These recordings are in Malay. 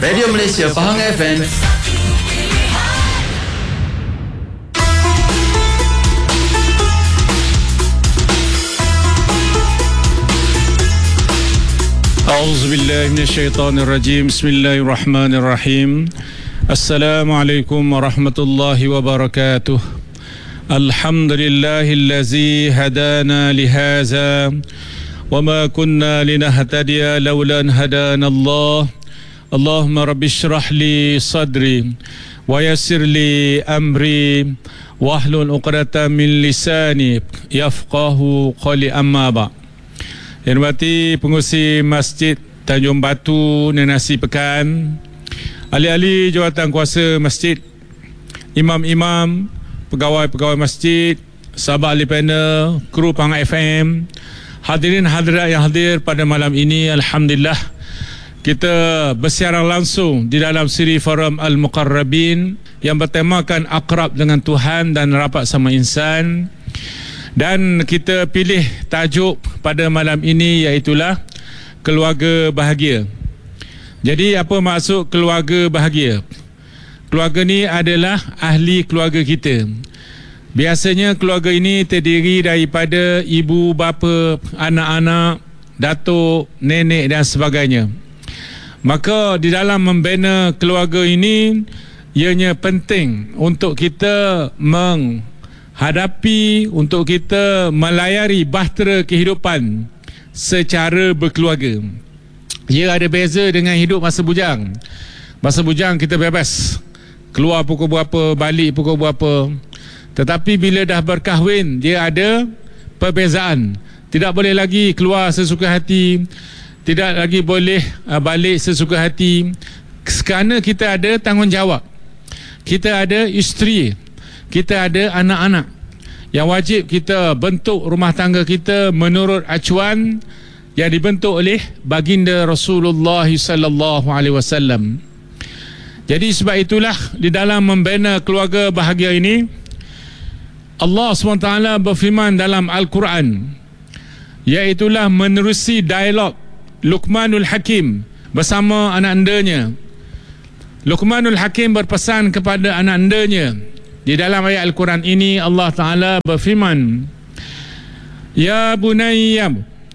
Radio Malaysia Pahang FM. A'udzubillahi minasyaitonirrajim. Bismillahirrahmanirrahim. Assalamualaikum warahmatullahi wabarakatuh. Alhamdulillahillazi hadana lihaza wama kunna linahtadiya laula an hadana Allah. Allahumma rabbi shrah li sadri wa yassir li amri wahlul 'uqdatam min lisani yafqahu qawli, amma ba'. Yang hormati pengurusi Masjid Tanjung Batu Nenasi Pekan, ahli-ahli jawatan kuasa masjid, imam-imam, pegawai-pegawai masjid, sahabat ahli panel, kru Pahang FM, hadirin hadirat yang hadir pada malam ini. Alhamdulillah, kita bersiaran langsung di dalam siri Forum Al-Muqarrabin yang bertemakan akrab dengan Tuhan dan rapat sama insan. Dan kita pilih tajuk pada malam ini iaitulah keluarga bahagia. Jadi apa maksud keluarga bahagia? Keluarga ni adalah ahli keluarga kita. Biasanya keluarga ini terdiri daripada ibu, bapa, anak-anak, datuk, nenek dan sebagainya. Maka di dalam membina keluarga ini, ianya penting untuk kita menghadapi, untuk kita melayari bahtera kehidupan secara berkeluarga. Ia ada beza dengan hidup masa bujang. Masa bujang kita bebas, keluar pukul berapa, balik pukul berapa. Tetapi bila dah berkahwin, dia ada perbezaan. Tidak boleh lagi keluar sesuka hati, tidak lagi boleh balik sesuka hati, kerana kita ada tanggungjawab. Kita ada isteri, kita ada anak-anak yang wajib kita bentuk rumah tangga kita menurut acuan yang dibentuk oleh baginda Rasulullah sallallahu alaihi wasallam. Jadi sebab itulah di dalam membina keluarga bahagia ini, Allah SWT berfirman dalam Al-Quran, iaitulah menerusi dialog Luqmanul Hakim bersama anak-andanya. Luqmanul Hakim berpesan kepada anak-andanya. Di dalam ayat Al-Quran ini Allah Ta'ala berfirman, Ya bunayya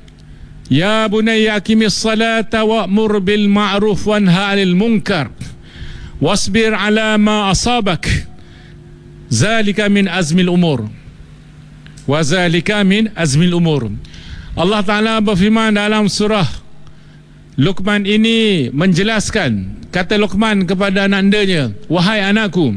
aqimis salata wa'mur bil ma'ruf wanha 'anil munkar wasbir 'ala ma asabak zalika min azmil umur. Wa zalika min azmil umur. Allah Ta'ala berfirman dalam surah Luqman ini menjelaskan, kata Luqman kepada anak-andanya, wahai anakku,